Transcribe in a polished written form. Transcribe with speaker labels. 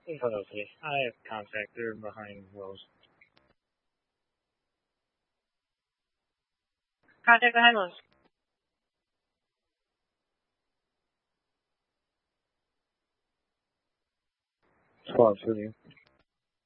Speaker 1: Probably. I have contact. They're behind Rose. Contact behind Rose. 12 for you.